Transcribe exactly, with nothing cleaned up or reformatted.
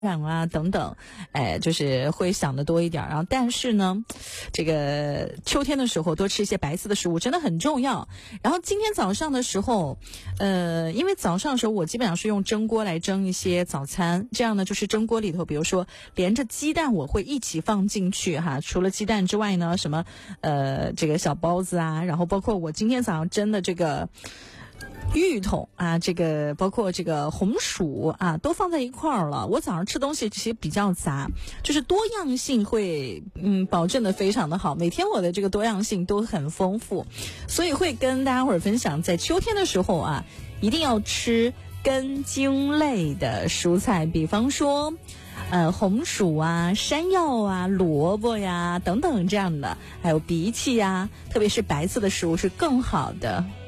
染啊等等，哎，就是会想得多一点。然后但是呢，这个秋天的时候多吃一些白色的食物真的很重要。然后今天早上的时候，呃，因为早上的时候我基本上是用蒸锅来蒸一些早餐，这样呢就是蒸锅里头，比如说连着鸡蛋我会一起放进去哈。除了鸡蛋之外呢，什么呃这个小包子啊，然后包括我今天早上蒸的这个芋头啊，这个包括这个红薯啊，都放在一块儿了。我早上吃东西其实比较杂，就是多样性会嗯保证的非常的好。每天我的这个多样性都很丰富，所以会跟大家伙儿分享，在秋天的时候啊，一定要吃根茎类的蔬菜，比方说呃，红薯啊、山药啊、萝卜呀等等这样的，还有荸荠呀，特别是白色的食物是更好的。